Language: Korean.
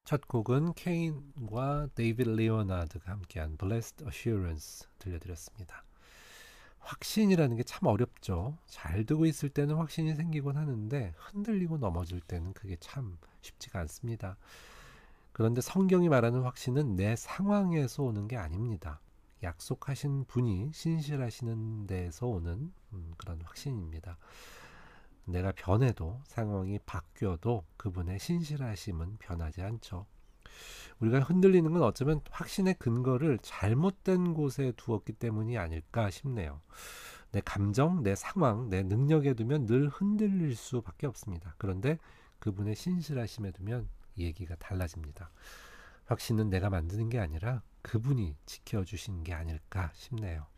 첫 곡은 케인과 데이비드 리오나드가 함께한 Blessed Assurance 들려드렸습니다. 확신이라는 게 참 어렵죠. 잘 두고 있을 때는 확신이 생기곤 하는데 흔들리고 넘어질 때는 그게 참 쉽지가 않습니다. 그런데 성경이 말하는 확신은 내 상황에서 오는 게 아닙니다. 약속하신 분이 신실하시는 데에서 오는 그런 확신입니다. 내가 변해도 상황이 바뀌어도 그분의 신실하심은 변하지 않죠. 우리가 흔들리는 건 어쩌면 확신의 근거를 잘못된 곳에 두었기 때문이 아닐까 싶네요. 내 감정, 내 상황, 내 능력에 두면 늘 흔들릴 수밖에 없습니다. 그런데 그분의 신실하심에 두면 얘기가 달라집니다. 확신은 내가 만드는 게 아니라 그분이 지켜주신 게 아닐까 싶네요.